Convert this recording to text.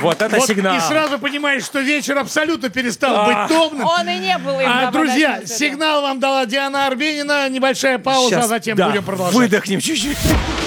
Вот это сигнал. И сразу понимаешь, что вечер абсолютно перестал быть томным. Он и не был им. Друзья, сигнал вам дала Диана Арбенина. Небольшая пауза, а Щас, затем да, будем продолжать. выдохнем чуть-чуть.